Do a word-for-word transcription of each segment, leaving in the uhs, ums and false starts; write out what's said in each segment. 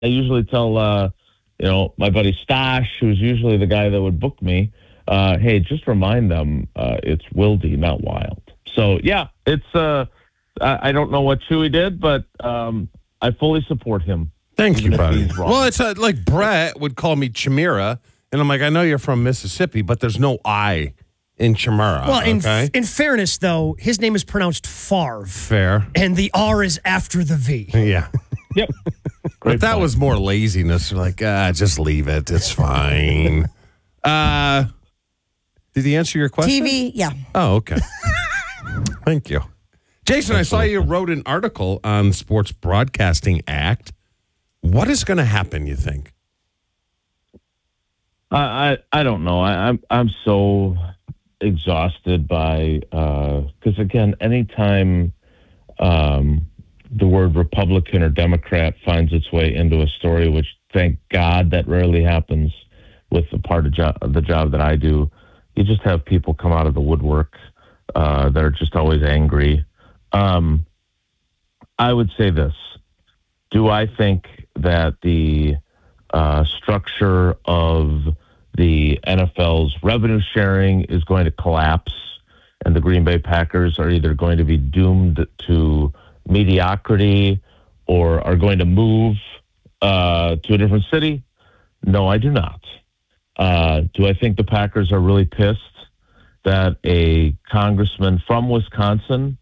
I usually tell, uh, you know, my buddy Stash, who's usually the guy that would book me, uh, hey, just remind them uh, it's Wildy, not Wild. So, yeah, it's, uh, I, I don't know what Chewy did, but um, I fully support him. Thank you, buddy. he's wrong. Well, it's uh, like Brett would call me Chimera, and I'm like, I know you're from Mississippi, but there's no I in Chimera. Well, in, okay? in fairness, though, his name is pronounced Favre. Fair. And the R is after the V. Yeah. Yep. But that was more laziness. Like, ah, just leave it. It's fine. uh, did he answer your question? T V, yeah. Oh, okay. Thank you. Jason, I saw you wrote an article on Sports Broadcasting Act. What is going to happen, you think? I I, I don't know. I, I'm I'm so exhausted by because uh, again, anytime um, the word Republican or Democrat finds its way into a story, which thank God that rarely happens with the part of jo- the job that I do, you just have people come out of the woodwork uh, that are just always angry. Um, I would say this. Do I think that the uh, structure of the N F L's revenue sharing is going to collapse and the Green Bay Packers are either going to be doomed to mediocrity or are going to move uh, to a different city? No, I do not. Uh, do I think the Packers are really pissed that a congressman from Wisconsin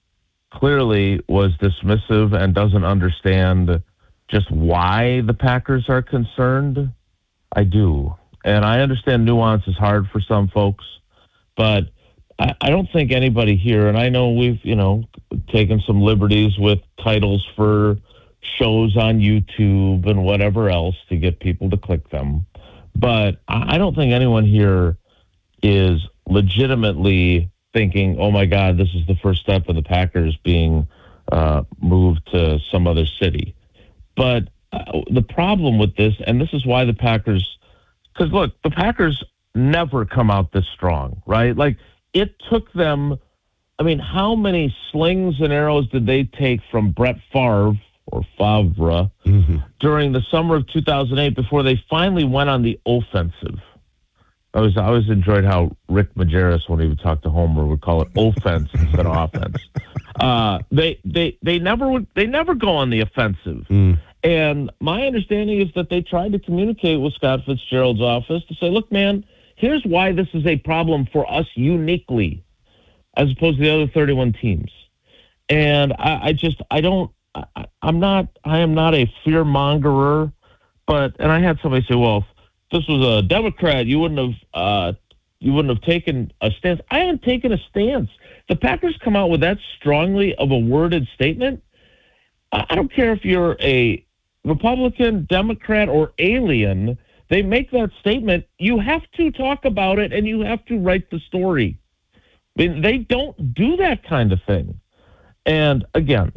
clearly was dismissive and doesn't understand just why the Packers are concerned? I do. And I understand nuance is hard for some folks, but I, I don't think anybody here, and I know we've, you know, taken some liberties with titles for shows on YouTube and whatever else to get people to click them. But I don't think anyone here is legitimately thinking, oh my God, this is the first step in the Packers being uh, moved to some other city. But uh, the problem with this, and this is why the Packers, because look, the Packers never come out this strong, right? Like it took them, I mean, how many slings and arrows did they take from Brett Favre or Favre mm-hmm. during the summer of two thousand eight before they finally went on the offensive? I always, I always enjoyed how Rick Majerus, when he would talk to Homer, would call it offense instead of offense. Uh, they, they, they never would, they never go on the offensive. Mm. And my understanding is that they tried to communicate with Scott Fitzgerald's office to say, look, man, here's why this is a problem for us uniquely, as opposed to the other thirty-one teams. And I, I just, I don't, I, I'm not, I am not a fear mongerer, but, and I had somebody say, well, if this was a Democrat, you wouldn't have, uh, you wouldn't have taken a stance. I haven't taken a stance. The Packers come out with that strongly of a worded statement. I, I don't care if you're a Republican, Democrat, or alien. They make that statement. You have to talk about it, and you have to write the story. I mean, they don't do that kind of thing. And again,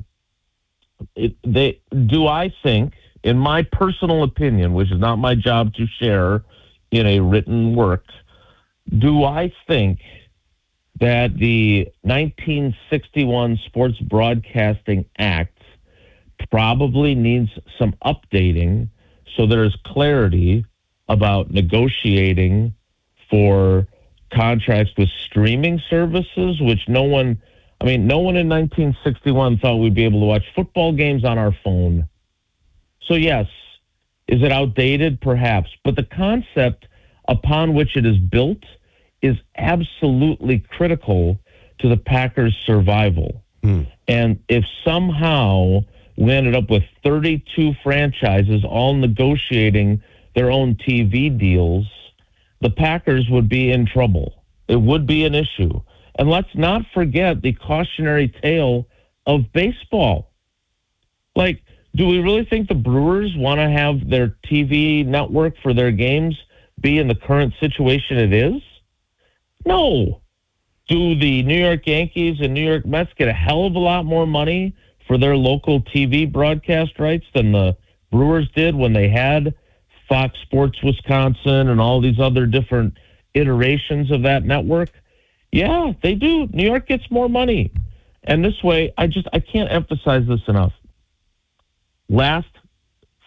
it, they do I think, in my personal opinion, which is not my job to share in a written work, do I think that the nineteen sixty-one Sports Broadcasting Act probably needs some updating so there's clarity about negotiating for contracts with streaming services, which no one, I mean, no one in nineteen sixty-one thought we'd be able to watch football games on our phone. So yes, is it outdated? Perhaps. But the concept upon which it is built is absolutely critical to the Packers' survival. Hmm. And if somehow we ended up with thirty-two franchises all negotiating their own T V deals, the Packers would be in trouble. It would be an issue. And let's not forget the cautionary tale of baseball. Like, do we really think the Brewers want to have their T V network for their games be in the current situation it is? No. Do the New York Yankees and New York Mets get a hell of a lot more money for their local T V broadcast rights than the Brewers did when they had Fox Sports Wisconsin and all these other different iterations of that network? Yeah, they do. New York gets more money. And this way, I just, I can't emphasize this enough. Last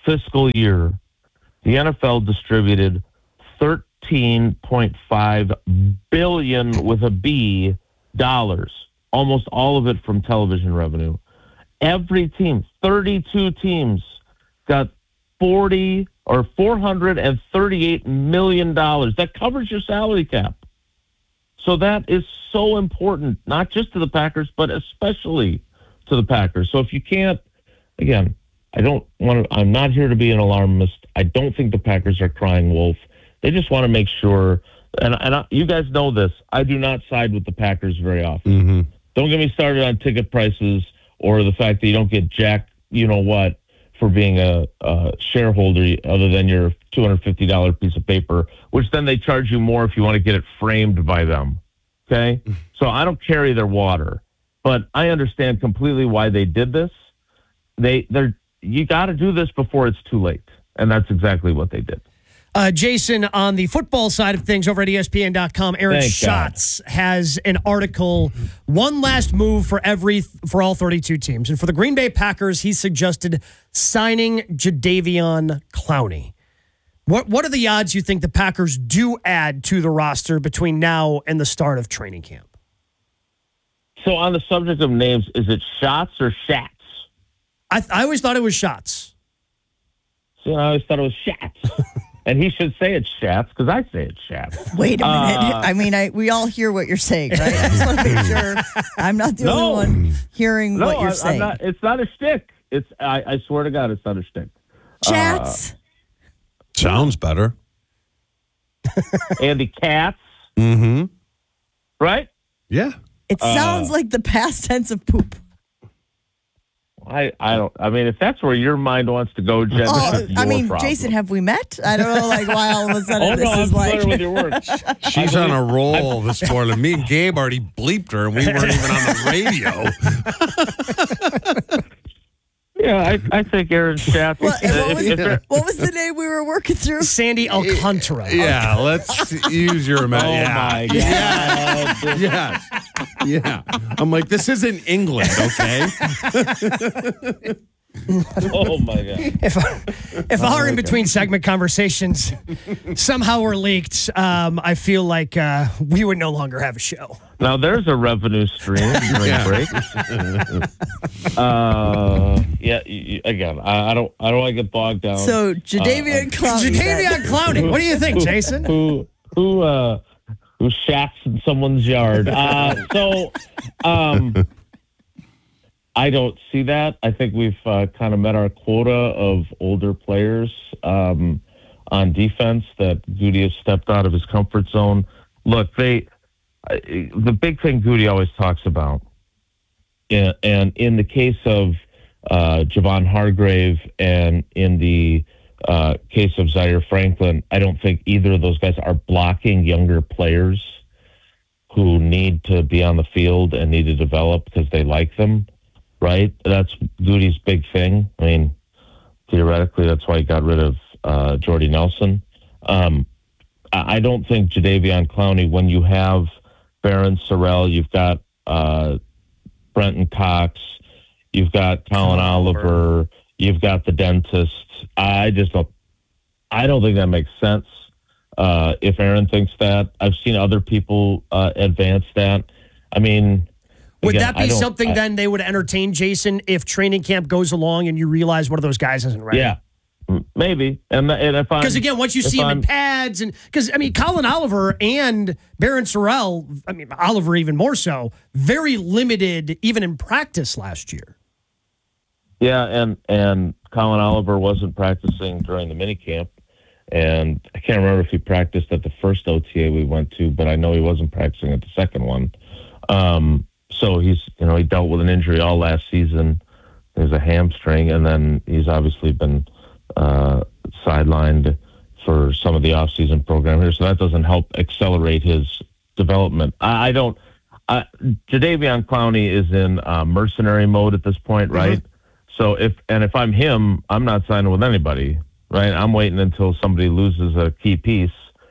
fiscal year, the N F L distributed thirteen point five billion dollars with a B dollars, almost all of it from television revenue. Every team, thirty-two teams, got forty or four hundred thirty-eight million dollars. That covers your salary cap. So that is so important, not just to the Packers, but especially to the Packers. So if you can't, again, I don't want to, I'm not here to be an alarmist. I don't think the Packers are crying wolf. They just want to make sure, and, and I, you guys know this, I do not side with the Packers very often. Mm-hmm. Don't get me started on ticket prices or the fact that you don't get jack, you know what, for being a, a shareholder other than your two hundred fifty dollars piece of paper, which then they charge you more if you want to get it framed by them. Okay? So I don't carry their water, but I understand completely why they did this. They, they're, you got to do this before it's too late. And that's exactly what they did. Uh, Jason, on the football side of things over at E S P N dot com, Aaron Thank Schatz has an article, one last move for every for all thirty-two teams. And for the Green Bay Packers, he suggested signing Jadeveon Clowney. What what are the odds you think the Packers do add to the roster between now and the start of training camp? So on the subject of names, is it Schatz or Schatz? I, th- I always thought it was Schatz. See, I always thought it was Schatz. And he should say it's Schatz because I say it's Schatz. Wait a minute. Uh, I mean, I we all hear what you're saying, right? I just want to make sure I'm not the No. only one hearing No, what you're I, saying. I'm not, it's not a shtick. It's I, I swear to God, it's not a shtick. Chats. Sounds better. Andy Katz, Mm-hmm. right? Yeah. It sounds like the past tense of poop. I, I don't. I mean, if that's where your mind wants to go, Jen, Oh, this is your I mean, problem. Jason, have we met? I don't know, like, why all of a sudden Oh this no, I'm is familiar like. with your work. She's on a roll this morning. Me and Gabe already bleeped her, and we weren't even on the radio. Yeah, I, I think Aaron Schatz. What, and what, if- was, if there- what was the name we were working through? Sandy Alcantara. Yeah, let's use your oh imagination. my Yeah. God! Yeah. Yeah. I'm like, this isn't England, okay? Oh my God! If if our in between segment conversations somehow were leaked, um, I feel like uh, we would no longer have a show. Now there's a revenue stream during Yeah. breaks. uh, yeah. You, you- again, I, I don't. I don't want to get bogged down. So, Jadeveon Clowney. Jadeveon Clowney. What do you think, Jason? who who uh who shacks in someone's yard. Uh, so um I don't see that. I think we've uh, kind of met our quota of older players um on defense that Goody has stepped out of his comfort zone. Look, they uh, the big thing Goody always talks about, and, and in the case of uh Javon Hargrave and in the Uh, case of Zaire Franklin, I don't think either of those guys are blocking younger players who need to be on the field and need to develop because they like them, right? That's Goody's big thing. I mean, theoretically, that's why he got rid of uh, Jordy Nelson. Um, I I don't think Jadeveon Clowney, when you have Barron Sorrell, you've got uh, Brenton Cox, you've got Colin Oliver, you've got the dentist. I just don't. I don't think that makes sense. Uh, if Aaron thinks that, I've seen other people uh, advance that. I mean, Would again, that be I don't- something I- then they would entertain, Jason, if training camp goes along and you realize one of those guys isn't ready? Yeah, m- maybe. And and if I Because again, once you if see him in I'm- pads, and because I mean, Colin Oliver and Barron Sorrell, I mean Oliver even more so, very limited even in practice last year. Yeah, and and Colin Oliver wasn't practicing during the minicamp, and I can't remember if he practiced at the first O T A we went to, but I know he wasn't practicing at the second one. Um, so he's, you know, he dealt with an injury all last season. It was a hamstring, and then he's obviously been uh, sidelined for some of the off-season program here, so that doesn't help accelerate his development. I, I don't. Uh, Jadeveon Clowney is in uh, mercenary mode at this point, right? Mm-hmm. So if and if I'm him, I'm not signing with anybody, right? I'm waiting until somebody loses a key piece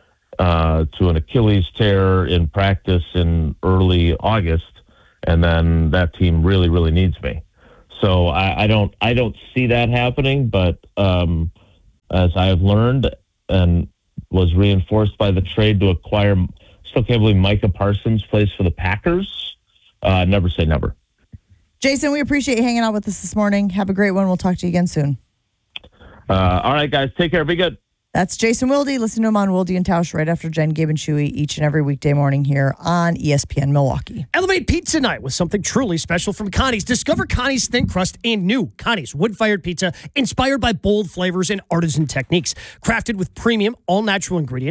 uh, to an Achilles tear in practice in early August, and then that team really, really needs me. So I, I don't I don't see that happening. But um, as I have learned and was reinforced by the trade to acquire, still can't believe Micah Parsons plays for the Packers. Uh, never say never. Jason, we appreciate you hanging out with us this morning. Have a great one. We'll talk to you again soon. Uh, all right, guys. Take care. Be good. That's Jason Wilde. Listen to him on Wilde and Tausch right after Jen, Gabe, and Chewy each and every weekday morning here on E S P N Milwaukee. Elevate pizza night with something truly special from Connie's. Discover Connie's thin crust and new Connie's wood-fired pizza inspired by bold flavors and artisan techniques. Crafted with premium, all-natural ingredients.